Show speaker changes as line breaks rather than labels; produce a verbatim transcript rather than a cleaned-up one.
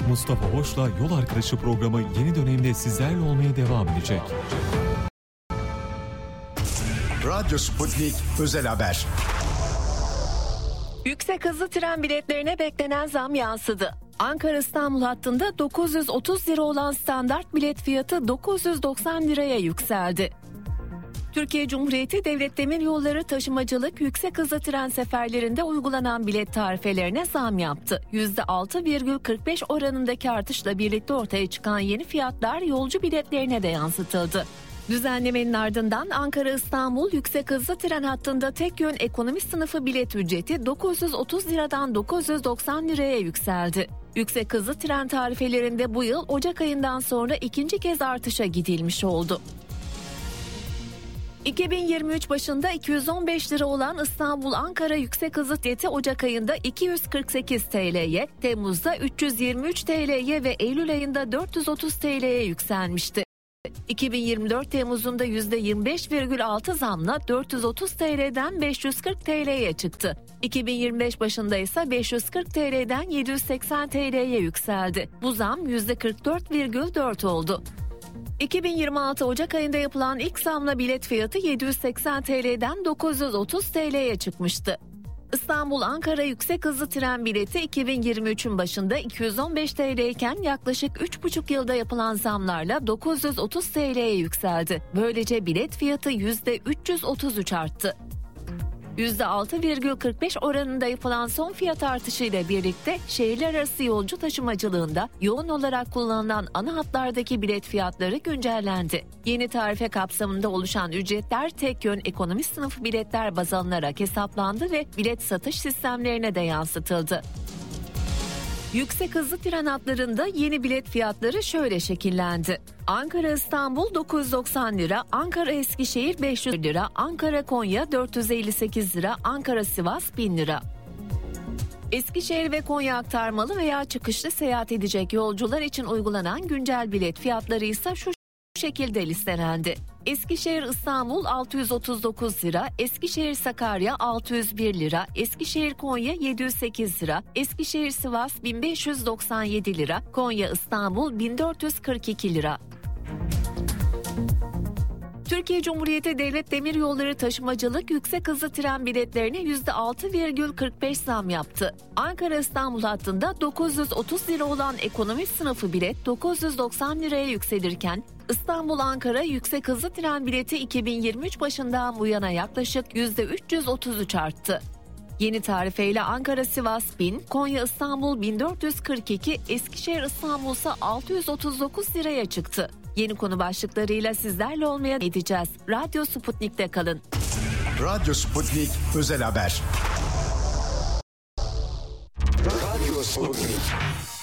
Mustafa Hoş'la Yol Arkadaşı programı yeni dönemde sizlerle olmaya devam edecek.
Radyo Sputnik Özel Haber.
Yüksek hızlı tren biletlerine beklenen zam yansıdı. Ankara-İstanbul hattında dokuz yüz otuz lira olan standart bilet fiyatı dokuz yüz doksan liraya yükseldi. Türkiye Cumhuriyeti Devlet Demiryolları Taşımacılık yüksek hızlı tren seferlerinde uygulanan bilet tarifelerine zam yaptı. yüzde altı virgül kırk beş oranındaki artışla birlikte ortaya çıkan yeni fiyatlar yolcu biletlerine de yansıtıldı. Düzenlemenin ardından Ankara-İstanbul yüksek hızlı tren hattında tek yön ekonomi sınıfı bilet ücreti dokuz yüz otuz liradan dokuz yüz doksan liraya yükseldi. Yüksek hızlı tren tarifelerinde bu yıl Ocak ayından sonra ikinci kez artışa gidilmiş oldu. iki bin yirmi üç başında iki yüz on beş lira olan İstanbul-Ankara yüksek hızlı bileti Ocak ayında iki yüz kırk sekiz TL'ye, Temmuz'da üç yüz yirmi üç TL'ye ve Eylül ayında dört yüz otuz TL'ye yükselmişti. iki bin yirmi dört Temmuz'unda yüzde yirmi beş virgül altı zamla dört yüz otuz TL'den beş yüz kırk TL'ye çıktı. iki bin yirmi beş başında ise beş yüz kırk TL'den yedi yüz seksen TL'ye yükseldi. Bu zam yüzde kırk dört virgül dört oldu. iki bin yirmi altı Ocak ayında yapılan ilk zamla bilet fiyatı yedi yüz seksen TL'den dokuz yüz otuz TL'ye çıkmıştı. İstanbul-Ankara yüksek hızlı tren bileti iki bin yirmi üçün başında iki yüz on beş TL iken yaklaşık üç buçuk yılda yapılan zamlarla dokuz yüz otuz TL'ye yükseldi. Böylece bilet fiyatı yüzde üç yüz otuz üç arttı. yüzde altı virgül kırk beş oranında yapılan son fiyat artışıyla birlikte şehirler arası yolcu taşımacılığında yoğun olarak kullanılan ana hatlardaki bilet fiyatları güncellendi. Yeni tarife kapsamında oluşan ücretler tek yön ekonomi sınıfı biletler baz alınarak hesaplandı ve bilet satış sistemlerine de yansıtıldı. Yüksek hızlı tren hatlarında yeni bilet fiyatları şöyle şekillendi. Ankara-İstanbul dokuz yüz doksan lira, Ankara-Eskişehir beş yüz lira, Ankara-Konya dört yüz elli sekiz lira, Ankara-Sivas bin lira. Eskişehir ve Konya aktarmalı veya çıkışlı seyahat edecek yolcular için uygulanan güncel bilet fiyatları ise şu şekilde listelendi. Eskişehir-İstanbul altı yüz otuz dokuz lira, Eskişehir-Sakarya altı yüz bir lira, Eskişehir-Konya yedi yüz sekiz lira, Eskişehir-Sivas bin beş yüz doksan yedi lira, Konya-İstanbul bin dört yüz kırk iki lira. Türkiye Cumhuriyeti Devlet Demiryolları Taşımacılık yüksek hızlı tren biletlerine yüzde altı virgül kırk beş zam yaptı. Ankara-İstanbul hattında dokuz yüz otuz lira olan ekonomi sınıfı bilet dokuz yüz doksan liraya yükselirken İstanbul-Ankara yüksek hızlı tren bileti iki bin yirmi üç başından bu yana yaklaşık yüzde üç yüz otuz üç arttı. Yeni tarifeyle Ankara-Sivas bin, Konya-İstanbul bin dört yüz kırk iki, Eskişehir-İstanbul ise altı yüz otuz dokuz liraya çıktı. Yeni konu başlıklarıyla sizlerle olmaya edeceğiz. Radyo Sputnik'te kalın.
Radyo Sputnik Özel Haber.
Radyo Sputnik.